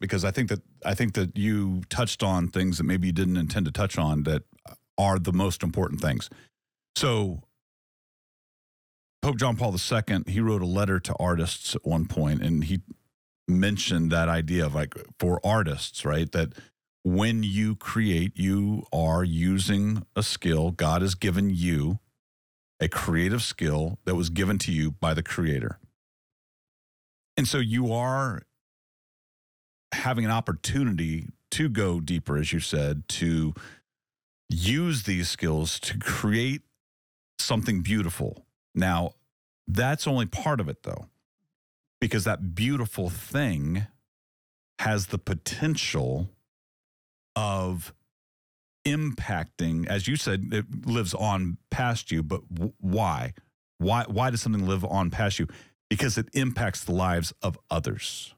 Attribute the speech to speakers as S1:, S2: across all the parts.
S1: because I think that you touched on things that maybe you didn't intend to touch on that are the most important things. So Pope John Paul II, he wrote a letter to artists at one point, and he mentioned that idea of like for artists, right? That when you create, you are using a skill. God has given you a creative skill that was given to you by the Creator. And so you are having an opportunity to go deeper, as you said, to use these skills to create something beautiful. Now, that's only part of it, though, because that beautiful thing has the potential of impacting, as you said, it lives on past you, but why? Why does something live on past you? Because it impacts the lives of others.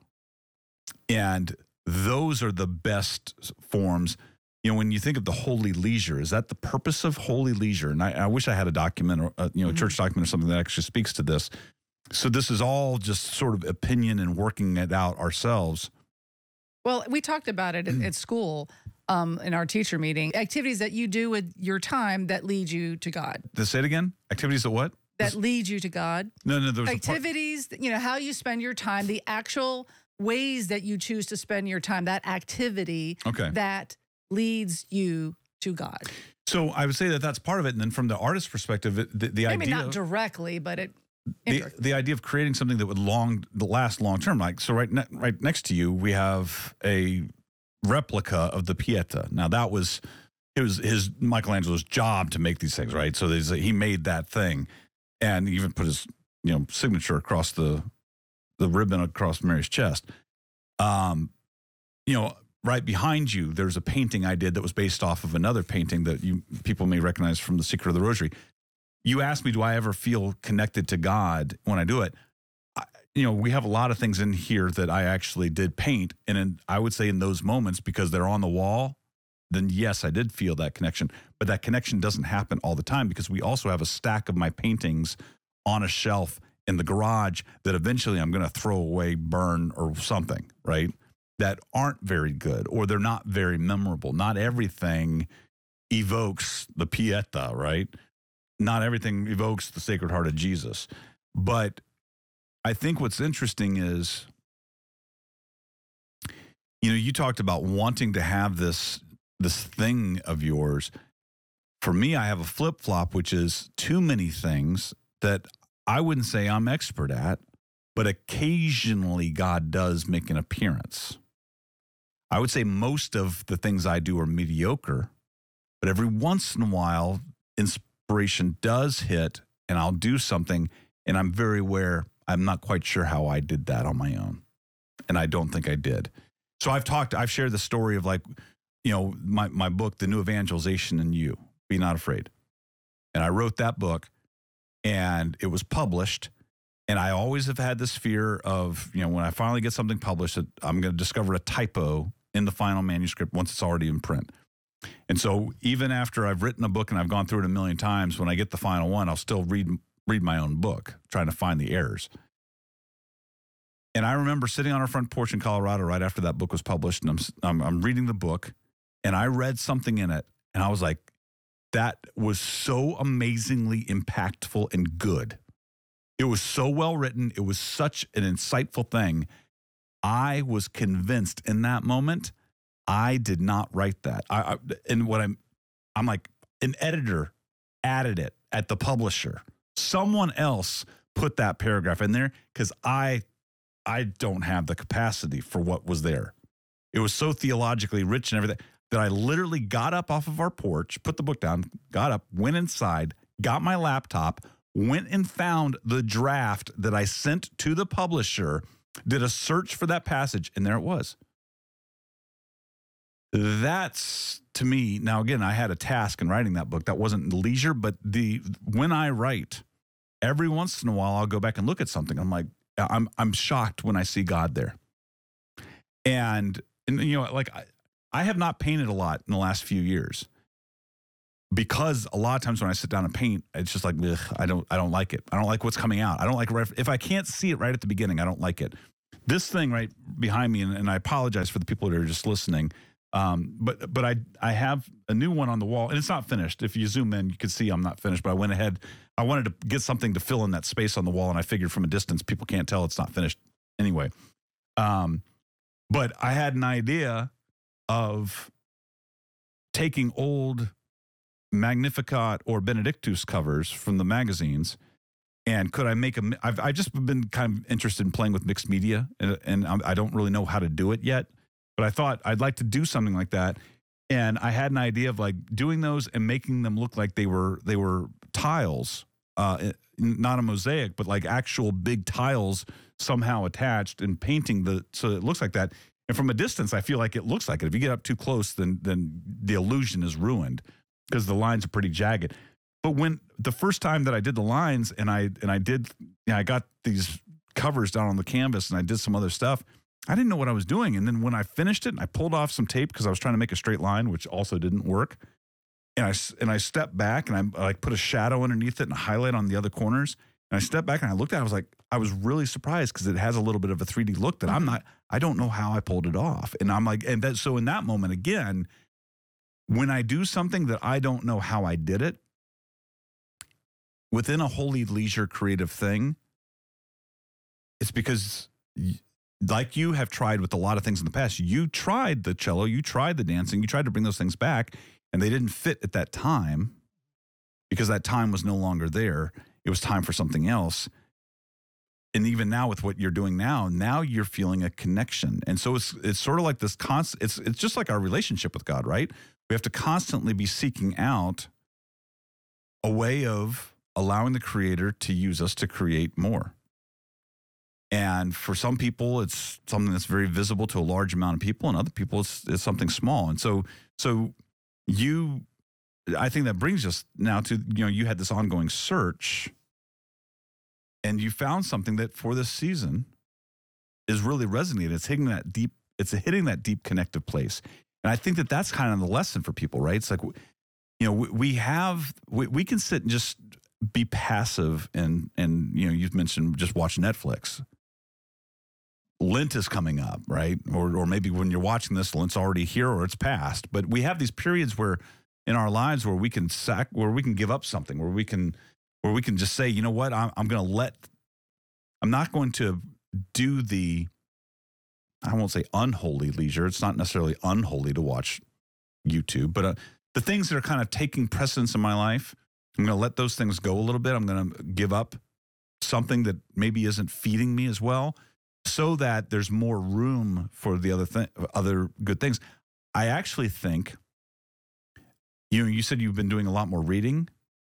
S1: And those are the best forms. You know, when you think of the holy leisure, is that the purpose of holy leisure? And I wish I had a document or a church document or something that actually speaks to this. So this is all just sort of opinion and working it out ourselves.
S2: Well, we talked about it at school in our teacher meeting. Activities that you do with your time that lead you to God.
S1: Say it again. Activities that what?
S2: That lead you to God.
S1: No. There's
S2: activities. How you spend your time. The actual ways that you choose to spend your time. That activity.
S1: Okay.
S2: That leads you to God.
S1: So I would say that that's part of it. And then from the artist's perspective, the idea.
S2: Maybe not directly, but it.
S1: The idea of creating something that would last long term. Like, so right next to you, we have a replica of the Pieta. Now it was his Michelangelo's job to make these things, right? So he made that thing, and even put his signature across the ribbon across Mary's chest. Right behind you, there's a painting I did that was based off of another painting that people may recognize from The Secret of the Rosary. You asked me, do I ever feel connected to God when I do it? We have a lot of things in here that I actually did paint. And I would say in those moments, because they're on the wall, then yes, I did feel that connection. But that connection doesn't happen all the time because we also have a stack of my paintings on a shelf in the garage that eventually I'm going to throw away, burn, or something, right? That aren't very good or they're not very memorable. Not everything evokes the Pieta, right? Not everything evokes the Sacred Heart of Jesus. But I think what's interesting is, you talked about wanting to have this thing of yours. For me, I have a flip-flop, which is too many things that I wouldn't say I'm expert at, but occasionally God does make an appearance. I would say most of the things I do are mediocre, but every once in a while, inspiration does hit and I'll do something and I'm very aware I'm not quite sure how I did that on my own. And I don't think I did. So I've shared the story of my book, The New Evangelization in You, Be Not Afraid. And I wrote that book and it was published. And I always have had this fear of, when I finally get something published, that I'm going to discover a typo in the final manuscript once it's already in print. And so even after I've written a book and I've gone through it a million times, when I get the final one, I'll still read my own book, trying to find the errors. And I remember sitting on our front porch in Colorado right after that book was published, and I'm reading the book, and I read something in it, and I was like, that was so amazingly impactful and good. It was so well written. It was such an insightful thing. I was convinced in that moment I did not write that. I'm like, an editor added it at the publisher. Someone else put that paragraph in there because I don't have the capacity for what was there. It was so theologically rich and everything that I literally got up off of our porch, put the book down, got up, went inside, got my laptop, went and found the draft that I sent to the publisher, did a search for that passage, and there it was. That's, to me, now again, I had a task in writing that book. That wasn't leisure, but when I write, every once in a while, I'll go back and look at something. I'm like, I'm shocked when I see God there. And I have not painted a lot in the last few years because a lot of times when I sit down and paint, it's just like, ugh, I don't like it. I don't like what's coming out. I don't like if I can't see it right at the beginning, I don't like it. this thing right behind me, and I apologize for the people that are just listening. But I have a new one on the wall, and it's not finished. If you zoom in, you can see I'm not finished. But I went ahead. I wanted to get something to fill in that space on the wall, and I figured from a distance, people can't tell it's not finished anyway. But I had an idea of taking old Magnificat or Benedictus covers from the magazines, and could I make I've just been kind of interested in playing with mixed media, and I don't really know how to do it yet. But I thought I'd like to do something like that. And I had an idea of like doing those and making them look like they were tiles, not a mosaic, but like actual big tiles somehow attached, and painting so it looks like that. And from a distance, I feel like it looks like it. If you get up too close, then the illusion is ruined because the lines are pretty jagged. But when the first time that I did the lines and I got these covers down on the canvas and I did some other stuff, I didn't know what I was doing. And then when I finished it, and I pulled off some tape because I was trying to make a straight line, which also didn't work. And I stepped back and I like put a shadow underneath it and a highlight on the other corners. And I stepped back and I looked at it. I was really surprised because it has a little bit of a 3D look that I don't know how I pulled it off. And I'm like, so in that moment, again, when I do something that I don't know how I did it, within a Holy Leisure creative thing, it's because like you have tried with a lot of things in the past, you tried the cello, you tried the dancing, you tried to bring those things back, and they didn't fit at that time because that time was no longer there. It was time for something else. And even now with what you're doing now you're feeling a connection. And so it's sort of like this constant, it's just like our relationship with God, right? We have to constantly be seeking out a way of allowing the Creator to use us to create more. And for some people, it's something that's very visible to a large amount of people, and other people, it's something small. And so I think that brings us now to, you had this ongoing search, and you found something that for this season is really resonating. It's hitting that deep connective place. And I think that that's kind of the lesson for people, right? It's like, we can sit and just be passive and you've mentioned just watch Netflix. Lent is coming up, right? Or maybe when you're watching this, Lent's already here or it's past. But we have these periods where in our lives where we can give up something, where we can just say, you know what, I'm not going to do I won't say unholy leisure. It's not necessarily unholy to watch YouTube, but the things that are kind of taking precedence in my life, I'm going to let those things go a little bit. I'm going to give up something that maybe isn't feeding me as well, so that there's more room for the other good things. I actually think, you said you've been doing a lot more reading.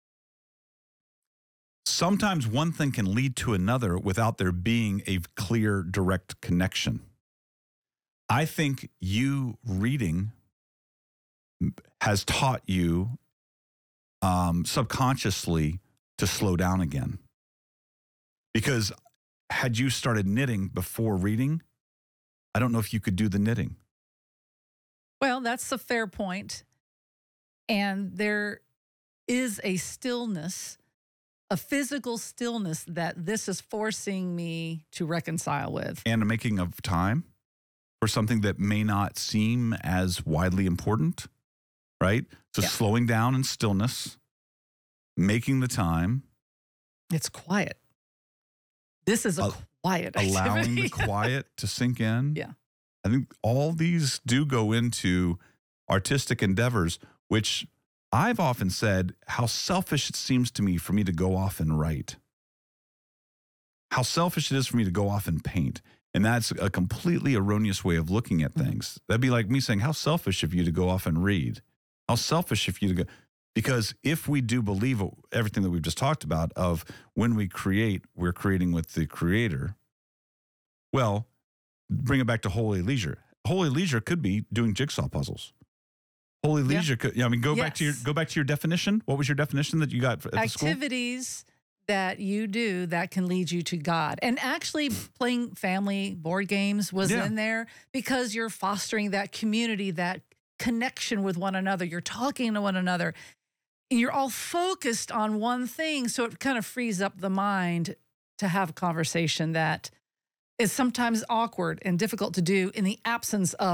S1: Sometimes one thing can lead to another without there being a clear, direct connection. I think you reading has taught you subconsciously to slow down again. Because had you started knitting before reading, I don't know if you could do the knitting.
S2: Well, that's a fair point. And there is a stillness, a physical stillness that this is forcing me to reconcile with.
S1: And a making of time for something that may not seem as widely important, right? So slowing down in stillness, making the time.
S2: It's quiet. This is a quiet activity.
S1: Allowing the quiet to sink in.
S2: Yeah.
S1: I think all these do go into artistic endeavors, which I've often said how selfish it seems to me for me to go off and write. How selfish it is for me to go off and paint. And that's a completely erroneous way of looking at things. That'd be like me saying, how selfish of you to go off and read. How selfish of you to go. Because if we do believe everything that we've just talked about of when we create, we're creating with the Creator. Well, bring it back to Holy Leisure. Holy Leisure could be doing jigsaw puzzles. Holy Leisure could, go back to your definition. What was your definition that you got at the school?
S2: Activities that you do that can lead you to God. And actually playing family board games was in there because you're fostering that community, that connection with one another. You're talking to one another. You're all focused on one thing, so it kind of frees up the mind to have a conversation that is sometimes awkward and difficult to do in the absence of